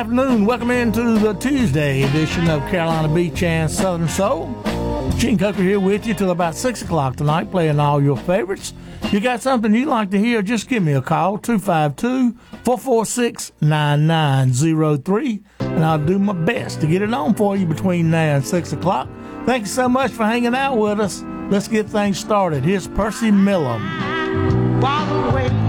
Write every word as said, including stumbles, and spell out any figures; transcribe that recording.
afternoon. Welcome into the Tuesday edition of Carolina Beach and Southern Soul. Gene Coker here with you till about six o'clock tonight, playing all your favorites. You got something you'd like to hear, just give me a call, two five two, four four six, nine nine zero three, and I'll do my best to get it on for you between now and six o'clock. Thank you so much for hanging out with us. Let's get things started. Here's Percy Millum. By the way